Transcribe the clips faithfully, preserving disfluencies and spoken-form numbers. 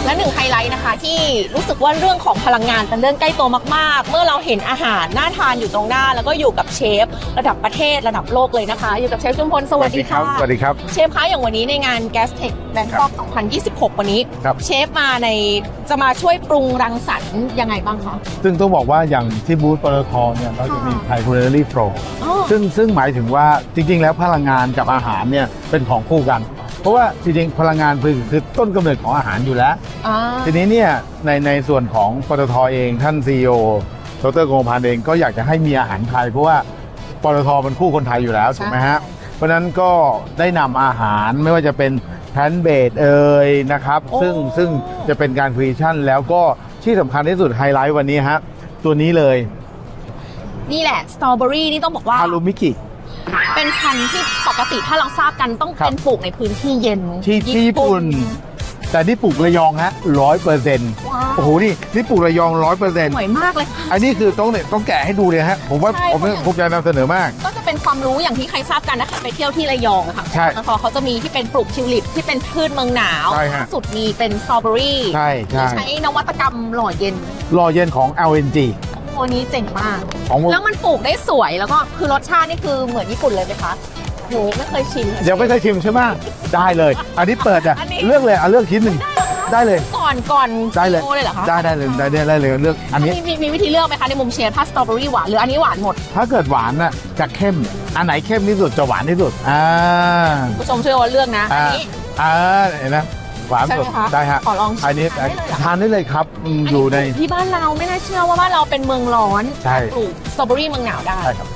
และหนึ่งไฮไลท์นะคะที่รู้สึกว่าเรื่องของพลังงานเป็นเรื่องใกล้ตัวมากๆเมื่อเราเห็นอาหารน่าทานอยู่ตรงหน้าแล้วก็อยู่กับเชฟระดับประเทศระดับโลกเลยนะคะอยู่กับเชฟชุมพลสวัสดีค่ะสวัสดีครับเชฟคะอย่างวันนี้ในงาน Gastech Bangkok สองพันยี่สิบหก วันนี้เชฟมาในจะมาช่วยปรุงรังสรรค์ยังไงบ้างคะซึ่งต้องบอกว่าอย่างที่บูธปตทเนี่ยเราจะมี Thai Culinary Flow ซึ่งซึ่งหมายถึงว่าจริงๆแล้วพลังงานกับอาหารเนี่ยเป็นของคู่กันเพราะว่าจริงๆพลังงานคือคือต้นกำเนิดของอาหารอยู่แล้วทีนี้เนี่ยในในส่วนของปตทเองท่าน ซี อี โอ ดร.โกมพันธ์เองก็อยากจะให้มีอาหารไทยเพราะว่าปตทเป็นคู่คนไทยอยู่แล้วถูกไหมฮะเพราะฉะนั้นก็ได้นำอาหารไม่ว่าจะเป็นแพนเบดเอ่ยนะครับซึ่งซึ่งจะเป็นการครีเอชั่นแล้วก็ที่สำคัญที่สุดไฮไลท์วันนี้ฮะตัวนี้เลยนี่แหละสตรอเบอรี่นี่ต้องบอกว่าฮารุมิกิเป็นพันธุ์ที่ปกติถ้าเราทราบกันต้องเป็นปลูกในพื้นที่เย็นที่ญี่ปุ่นแต่นี่ปลูกระยองฮะร้อยเปอร์เซ็นต์โอ้โหนี่นี่ปลูกระยองร้อยเปอร์เซ็นต์สวยมากเลยอันนี้คือต้องเนี่ยต้องแกะให้ดูเลยฮะผมว่าผมภูมิใจนำเสนอมากก็จะเป็นความรู้อย่างที่ใครทราบกันนะคะไปเที่ยวที่ระยองอะค่ะใช่แล้วเขาจะมีที่เป็นปลูกทิวลิปที่เป็นพืชเมืองหนาวสุดมีเป็นสตรอเบอรี่ใช่ใช่ใช้นวัตกรรมหล่อเย็นหล่อเย็นของ แอล เอ็น จีตัวนี้เจ๋งมากแล้วมันปลูกได้สวยแล้วก็คือรสชาตินี่คือเหมือนญี่ปุ่นเลยไหมคะหนูไม่เคยชิมยังไม่เคยชิมใช่ไหมได้เลยอันนี้เปิดอ่ะเลือกเลยเอาเลือกชิ้นหนึ่งได้เลยก่อนก่อนได้เลยเลยเหรอคะได้ได้เลยได้ได้เลยเลือกอันนี้มีมีวิธีเลือกไหมคะในมุมเชฟถ้าสตรอเบอรี่หวานหรืออันนี้หวานหมดถ้าเกิดหวานน่ะจะเข้มอันไหนเข้มที่สุดจะหวานที่สุดอ่าผู้ชมช่วยว่าเลือกนะอันนี้อ่าเห็นไหมหวานสุดได้ฮะขอลองอันนี้ทานได้เลยครับอยู่ในที่บ้านเราไม่น่าเชื่อว่าบ้านเราเป็นเมืองร้อนปลูกสตรอเบอรี่เมืองหนาวได้ใช่ครับ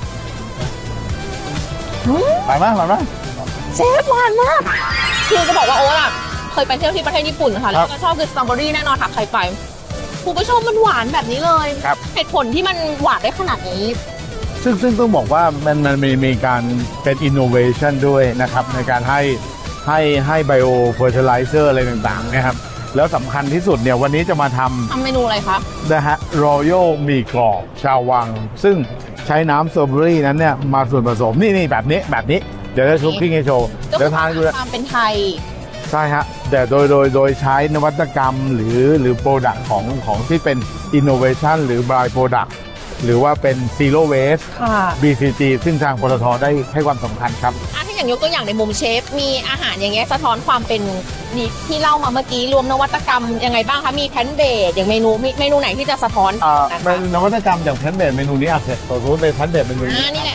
หวานมากหวานมากเชฟหวานมากคือจะบอกว่าโอ๊ตอ่ะเคยไปเที่ยวที่ประเทศญี่ปุ่นค่ะแล้วก็ชอบกินสตรอเบอรี่แน่นอนค่ะใครไปคุณผู้ชมมันหวานแบบนี้เลยเหตุผลที่มันหวานได้ขนาดนี้ซึ่งซึ่งต้องบอกว่ามันมันมีมีการเป็นอินโนเวชันด้วยนะครับในการให้ให้ให้ไบโอเฟอร์ติไลเซอร์อะไรต่างๆนะครับแล้วสำคัญที่สุดเนี่ยวันนี้จะมาทำทำเมนูอะไรคะนะฮะรอยัลหมี่กรอบชาววังซึ่งใช้น้ำสตรอเบอรี่นั้นเนี่ยมาส่วนผสมนี่นี่แบบนี้แบบนี้เดี๋ยวจะชุบกิ้งให้โชว์เดี๋ยวทานดูเลยความเป็นไทยใช่ฮะแต่โดยโดยโดยใช้นวัตกรรมหรือหรือโปรดักต์ของของที่เป็นอินโนเวชันหรือบายโปรดักต์หรือว่าเป็น Zero Waste บี ซี จี ซึ่งทางปตทได้ให้ความสำคัญครับถ้าอย่างยกตัวอย่างในมุมเชฟมีอาหารอย่างเงี้ยสะท้อนความเป็นนี่ที่เล่ามาเมื่อกี้รวมนวัตกรรมยังไงบ้างคะมีแพนเบดอย่างเมนูเมนูไหนที่จะสะท้อนนวัตกรรมอย่างแพนเบดเมนูนี้อ่ะเสร็จตัวรู้เป็นแพนเบดเมนูนี้